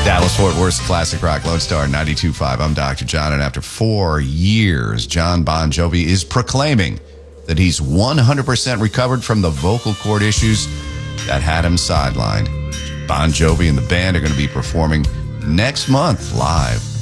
Dallas-Fort Worth's classic rock Lone Star 92.5. I'm Dr. John, and after 4 years, John Bon Jovi is proclaiming that he's 100% recovered from the vocal cord issues that had him sidelined. Bon Jovi and the band are going to be performing next month live